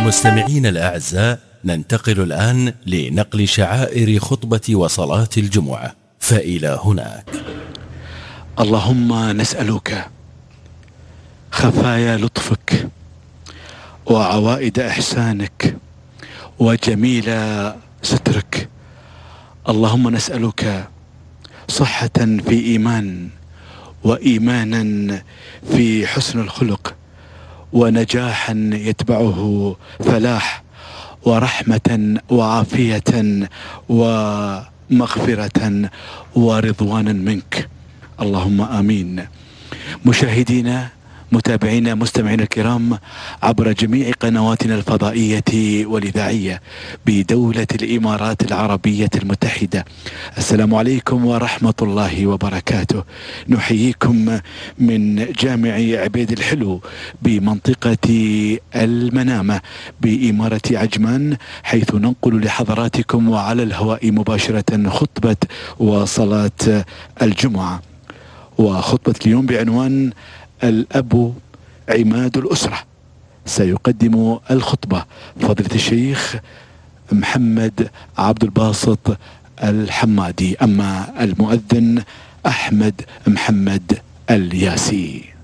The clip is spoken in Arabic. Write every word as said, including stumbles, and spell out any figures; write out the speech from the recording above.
مستمعين الأعزاء، ننتقل الآن لنقل شعائر خطبة وصلاة الجمعة، فإلى هناك. اللهم نسألك خفايا لطفك وعوائد إحسانك وجميل سترك. اللهم نسألك صحة في إيمان، وإيمانا في حسن الخلق، ونجاحا يتبعه فلاح، ورحمة وعافية ومغفرة ورضوانا منك، اللهم آمين. مشاهدينا، متابعينا، مستمعينا الكرام عبر جميع قنواتنا الفضائية والإذاعية بدولة الإمارات العربية المتحدة، السلام عليكم ورحمة الله وبركاته. نحييكم من جامع عبيد الحلو بمنطقة المنامة بإمارة عجمان، حيث ننقل لحضراتكم وعلى الهواء مباشرة خطبة وصلاة الجمعة. وخطبة اليوم بعنوان الأب عماد الأسرة. سيقدم الخطبة فضيلة الشيخ محمد عبد الباسط الحمادي، أما المؤذن أحمد محمد الياسي.